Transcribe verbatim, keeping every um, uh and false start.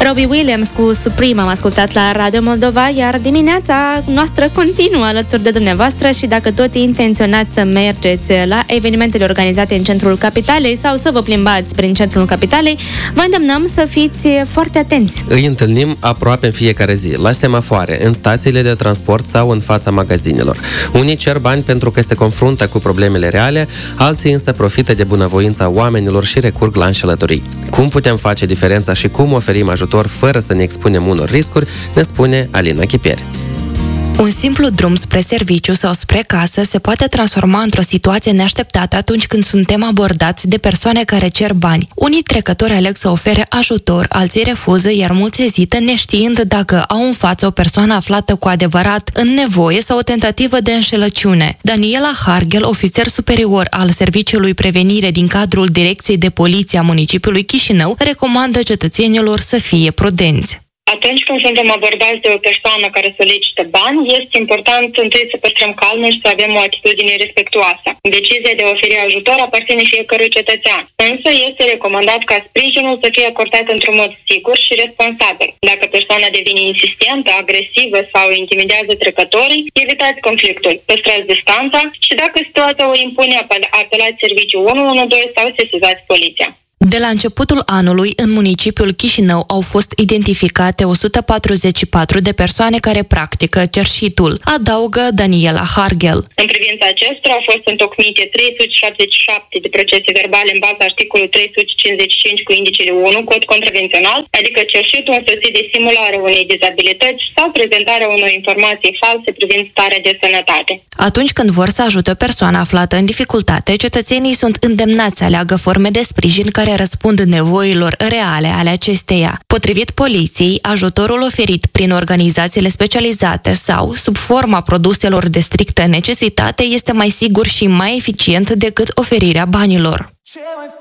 Robbie Williams cu Supreme am ascultat la Radio Moldova, iar dimineața noastră continuă alături de dumneavoastră și dacă tot intenționați să mergeți la evenimentele organizate în centrul capitalei sau să vă plimbați prin centrul capitalei, vă îndemnăm să fiți foarte atenți. Îi întâlnim aproape în fiecare zi, la semafoare, în stațiile de transport sau în fața magazinelor. Unii cer bani pentru că se confruntă cu problemele reale, alții însă profită de bunăvoința oamenilor și recurg la înșelătorii. Cum putem face diferența și cum oferim ajutor fără să ne expunem unor riscuri, ne spune Alina Chipieri. Un simplu drum spre serviciu sau spre casă se poate transforma într-o situație neașteptată atunci când suntem abordați de persoane care cer bani. Unii trecători aleg să ofere ajutor, alții refuză, iar mulți ezită neștiind dacă au în față o persoană aflată cu adevărat în nevoie sau o tentativă de înșelăciune. Daniela Harghel, ofițer superior al Serviciului Prevenire din cadrul Direcției de Poliție a municipiului Chișinău, recomandă cetățenilor să fie prudenți. Atunci când suntem abordați de o persoană care solicită bani, este important întâi să păstrăm calmul și să avem o atitudine respectuoasă. Decizia de a oferi ajutor aparține fiecărui cetățean, însă este recomandat ca sprijinul să fie acordat într-un mod sigur și responsabil. Dacă persoana devine insistentă, agresivă sau intimidează trecătorii, evitați conflictul, păstrați distanța și dacă situația o impune, apelați serviciul unu unu doi sau sesizați poliția. De la începutul anului, în municipiul Chișinău au fost identificate o sută patruzeci și patru de persoane care practică cerșitul, adaugă Daniela Harghel. În privința acestora au fost întocmite trei sute șaptezeci și șapte de procese verbale în baza articolului trei sute cincizeci și cinci cu indicele unu, cod contravențional, adică cerșitul însoțit de simularea unei dizabilități sau prezentarea unor informații false privind starea de sănătate. Atunci când vor să ajute o persoană aflată în dificultate, cetățenii sunt îndemnați să aleagă forme de sprijin care răspund nevoilor reale ale acesteia. Potrivit poliției, ajutorul oferit prin organizațiile specializate sau sub forma produselor de strictă necesitate este mai sigur și mai eficient decât oferirea banilor.